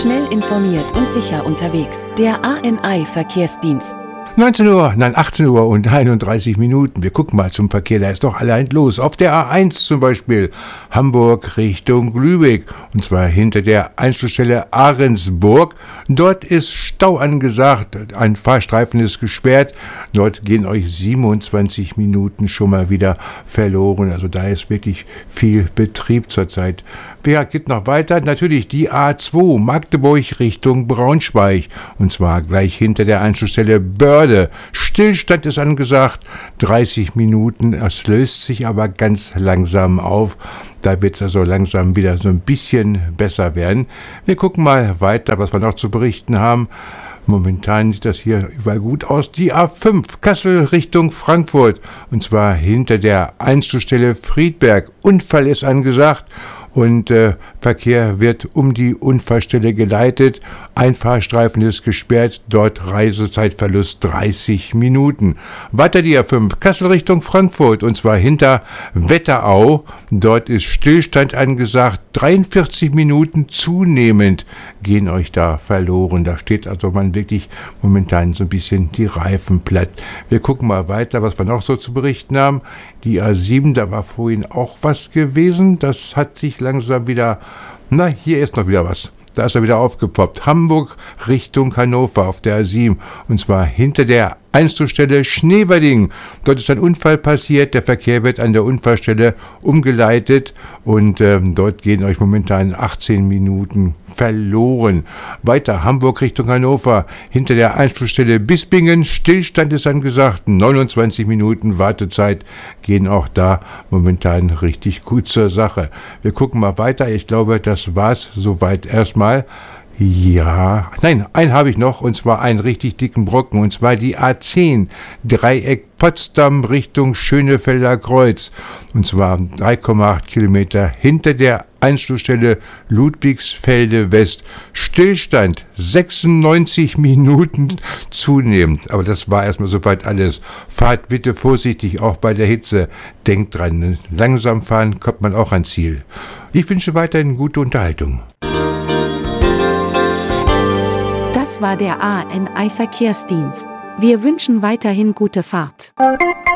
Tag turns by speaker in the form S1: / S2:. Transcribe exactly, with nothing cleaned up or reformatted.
S1: Schnell informiert und sicher unterwegs. Der A N I-Verkehrsdienst.
S2: neunzehn Uhr, nein, achtzehn Uhr und einunddreißig Minuten. Wir gucken mal zum Verkehr, da ist doch allein los. Auf der A eins zum Beispiel, Hamburg Richtung Lübeck. Und zwar hinter der Anschlussstelle Ahrensburg. Dort ist Stau angesagt, ein Fahrstreifen ist gesperrt. Dort gehen euch siebenundzwanzig Minuten schon mal wieder verloren. Also da ist wirklich viel Betrieb zurzeit. Wer geht noch weiter? Natürlich die A zwei, Magdeburg Richtung Braunschweig. Und zwar gleich hinter der Anschlussstelle Börde. Stillstand ist angesagt, dreißig Minuten, es löst sich aber ganz langsam auf. Da wird es also langsam wieder so ein bisschen besser werden. Wir gucken mal weiter, was wir noch zu berichten haben. Momentan sieht das hier überall gut aus. Die A fünf, Kassel Richtung Frankfurt. Und zwar hinter der Einzugsstelle Friedberg. Unfall ist angesagt. Und äh, Verkehr wird um die Unfallstelle geleitet. Ein Fahrstreifen ist gesperrt, dort Reisezeitverlust dreißig Minuten. Weiter die A fünf, Kassel Richtung Frankfurt, und zwar hinter Wetterau. Dort ist Stillstand angesagt, dreiundvierzig Minuten zunehmend gehen euch da verloren. Da steht also man wirklich momentan so ein bisschen die Reifen platt. Wir gucken mal weiter, was wir noch so zu berichten haben. Die A sieben, da war vorhin auch was gewesen. Das hat sich langsam wieder, na, hier ist noch wieder was. Da ist er wieder aufgepoppt. Hamburg Richtung Hannover auf der A sieben. Und zwar hinter der Einzugsstelle Schneverding. Dort ist ein Unfall passiert. Der Verkehr wird an der Unfallstelle umgeleitet. Und ähm, dort gehen euch momentan achtzehn Minuten verloren. Weiter Hamburg Richtung Hannover. Hinter der Einzugsstelle Bispingen. Stillstand ist angesagt. neunundzwanzig Minuten Wartezeit gehen auch da momentan richtig gut zur Sache. Wir gucken mal weiter. Ich glaube, das war's soweit erstmal. Ja, nein, einen habe ich noch, und zwar einen richtig dicken Brocken, und zwar die A zehn, Dreieck Potsdam Richtung Schönefelder Kreuz, und zwar drei Komma acht Kilometer hinter der Anschlussstelle Ludwigsfelde West. Stillstand sechsundneunzig Minuten zunehmend, aber das war erstmal soweit alles. Fahrt bitte vorsichtig, auch bei der Hitze. Denkt dran, langsam fahren kommt man auch ans Ziel. Ich wünsche weiterhin gute Unterhaltung.
S1: Das war der A N I-Verkehrsdienst. Wir wünschen weiterhin gute Fahrt.